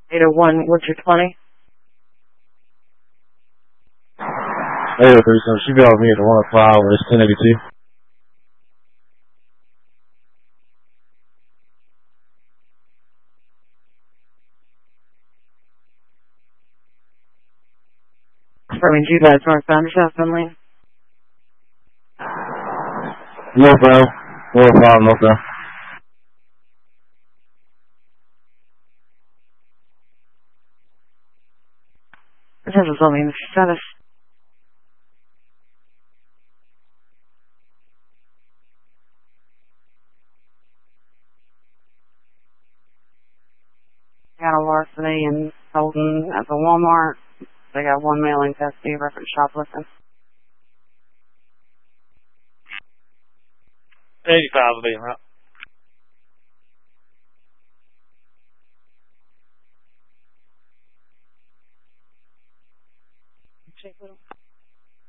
801, what's your 20? 803, so she be off me at the 1 o'clock hour. It's 1082. Confirming G guys northbound to South Finley. Northbound. 105 northbound. Potential zoning status. Got a larceny in Holden at the Walmart. They got one mailing test fee reference shoplifting. 85 will be right. Check with them.